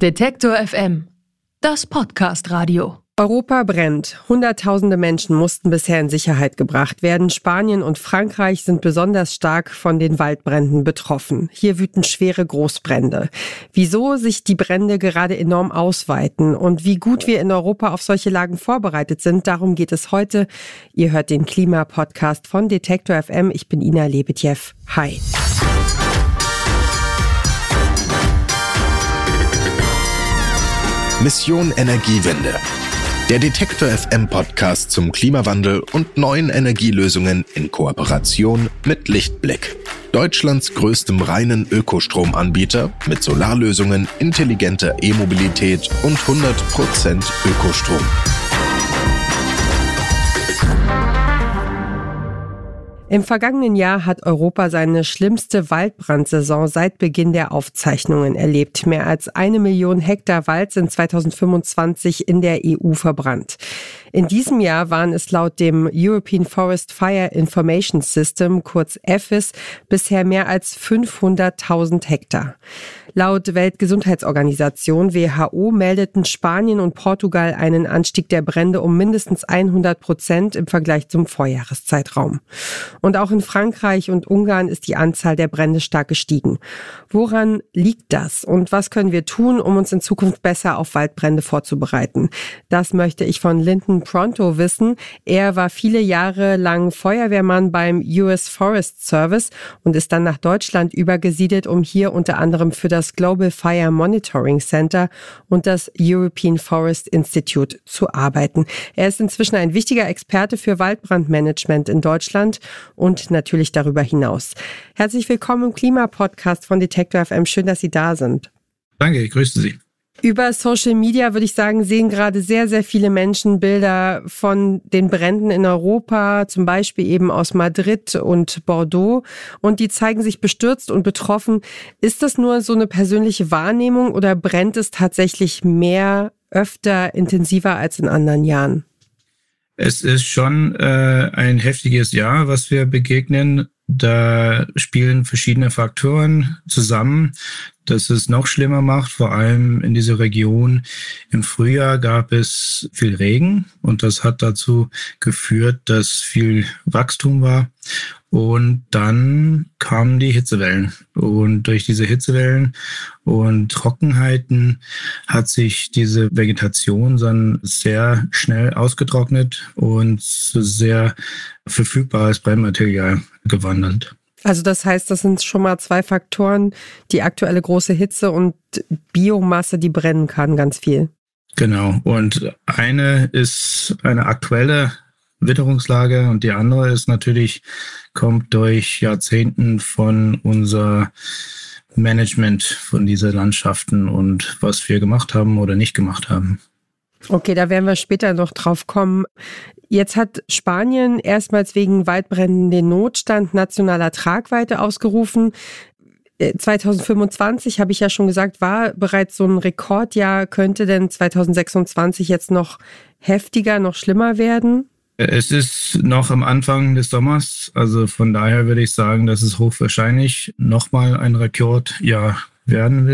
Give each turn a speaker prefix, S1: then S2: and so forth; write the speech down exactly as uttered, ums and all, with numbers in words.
S1: Detektor F M, das Podcast-Radio.
S2: Europa brennt. Hunderttausende Menschen mussten bisher in Sicherheit gebracht werden. Spanien und Frankreich sind besonders stark von den Waldbränden betroffen. Hier wüten schwere Großbrände. Wieso sich die Brände gerade enorm ausweiten und wie gut wir in Europa auf solche Lagen vorbereitet sind, darum geht es heute. Ihr hört den Klima-Podcast von Detektor F M. Ich bin Ina Lebetjew. Hi.
S3: Mission Energiewende. Der Detektor F M Podcast zum Klimawandel und neuen Energielösungen in Kooperation mit Lichtblick. Deutschlands größtem reinen Ökostromanbieter mit Solarlösungen, intelligenter E-Mobilität und hundert Prozent Ökostrom.
S2: Im vergangenen Jahr hat Europa seine schlimmste Waldbrandsaison seit Beginn der Aufzeichnungen erlebt. Mehr als eine Million Hektar Wald sind zweitausendfünfundzwanzig in der E U verbrannt. In diesem Jahr waren es laut dem European Forest Fire Information System, kurz E F I S, bisher mehr als fünfhunderttausend Hektar. Laut Weltgesundheitsorganisation W H O meldeten Spanien und Portugal einen Anstieg der Brände um mindestens hundert Prozent im Vergleich zum Vorjahreszeitraum. Und auch in Frankreich und Ungarn ist die Anzahl der Brände stark gestiegen. Woran liegt das und was können wir tun, um uns in Zukunft besser auf Waldbrände vorzubereiten? Das möchte ich von Lyndon Pronto wissen. Er war viele Jahre lang Feuerwehrmann beim U S Forest Service und ist dann nach Deutschland übergesiedelt, um hier unter anderem für das Global Fire Monitoring Center und das European Forest Institute zu arbeiten. Er ist inzwischen ein wichtiger Experte für Waldbrandmanagement in Deutschland und natürlich darüber hinaus. Herzlich willkommen im Klimapodcast von Detektor F M. Schön, dass Sie da sind.
S4: Danke, ich grüße Sie.
S2: Über Social Media, würde ich sagen, sehen gerade sehr, sehr viele Menschen Bilder von den Bränden in Europa, zum Beispiel eben aus Madrid und Bordeaux. Und die zeigen sich bestürzt und betroffen. Ist das nur so eine persönliche Wahrnehmung oder brennt es tatsächlich mehr, öfter, intensiver als in anderen Jahren?
S4: Es ist schon äh, ein heftiges Jahr, was wir begegnen. Da spielen verschiedene Faktoren zusammen, das es noch schlimmer macht, vor allem in dieser Region. Im Frühjahr gab es viel Regen und das hat dazu geführt, dass viel Wachstum war. Und dann kamen die Hitzewellen. Und durch diese Hitzewellen und Trockenheiten hat sich diese Vegetation dann sehr schnell ausgetrocknet und zu sehr verfügbares Brennmaterial gewandelt.
S2: Also das heißt, das sind schon mal zwei Faktoren, die aktuelle große Hitze und Biomasse, die brennen kann, ganz viel.
S4: Genau. Und eine ist eine aktuelle Witterungslage und die andere ist natürlich, kommt durch Jahrzehnten von unser Management von dieser Landschaften und was wir gemacht haben oder nicht gemacht haben.
S2: Okay, da werden wir später noch drauf kommen. Jetzt hat Spanien erstmals wegen Waldbränden den Notstand nationaler Tragweite ausgerufen. zweitausendfünfundzwanzig, habe ich ja schon gesagt, war bereits so ein Rekordjahr. Könnte denn zweitausendsechsundzwanzig jetzt noch heftiger, noch schlimmer werden?
S4: Es ist noch am Anfang des Sommers, also von daher würde ich sagen, dass es hochwahrscheinlich nochmal ein Rekordjahr werden wird.